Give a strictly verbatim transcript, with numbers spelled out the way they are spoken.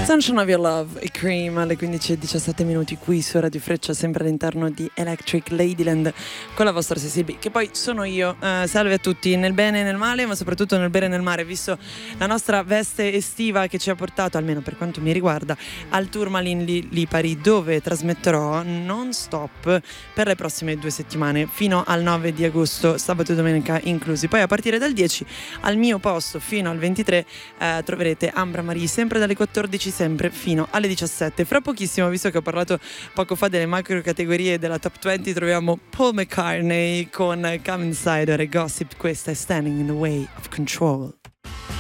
Sunshine of Your Love e Cream alle quindici e diciassette minuti qui su Radio Freccia, sempre all'interno di Electric Ladyland con la vostra C C B, che poi sono io. Uh, salve a tutti, nel bene e nel male, ma soprattutto nel bene e nel male, visto la nostra veste estiva che ci ha portato, almeno per quanto mi riguarda, al Tourmaline di Lipari, dove trasmetterò non stop per le prossime due settimane fino al nove di agosto, sabato e domenica inclusi. Poi a partire dal dieci al mio posto fino al ventitré uh, troverete Ambra Marie, sempre dalle quattordici, sempre fino alle diciassette. Fra pochissimo, visto che ho parlato poco fa delle macro categorie della top venti, troviamo Paul McCartney con Come Insider e Gossip. Questa è Standing in the Way of Control.